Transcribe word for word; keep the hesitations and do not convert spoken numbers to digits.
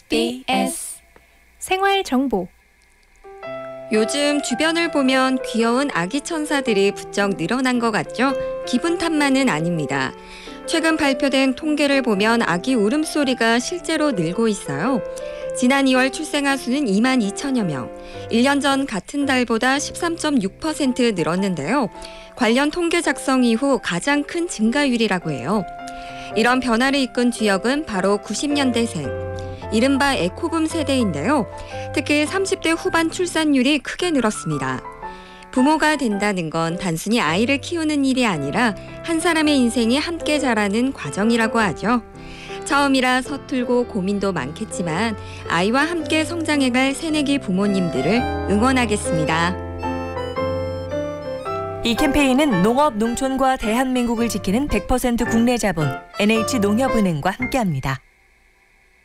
에스비에스 생활정보. 요즘 주변을 보면 귀여운 아기 천사들이 부쩍 늘어난 것 같죠? 기분 탓만은 아닙니다. 최근 발표된 통계를 보면 아기 울음소리가 실제로 늘고 있어요. 지난 이월 출생아 수는 이만 이천여 명, 일 년 전 같은 달보다 십삼 점 육 퍼센트 늘었는데요. 관련 통계 작성 이후 가장 큰 증가율이라고 해요. 이런 변화를 이끈 주역은 바로 구십 년대생, 이른바 에코붐 세대인데요. 특히 삼십 대 후반 출산율이 크게 늘었습니다. 부모가 된다는 건 단순히 아이를 키우는 일이 아니라 한 사람의 인생이 함께 자라는 과정이라고 하죠. 처음이라 서툴고 고민도 많겠지만 아이와 함께 성장해갈 새내기 부모님들을 응원하겠습니다. 이 캠페인은 농업, 농촌과 대한민국을 지키는 백 퍼센트 국내 자본 엔에이치농협은행과 함께합니다.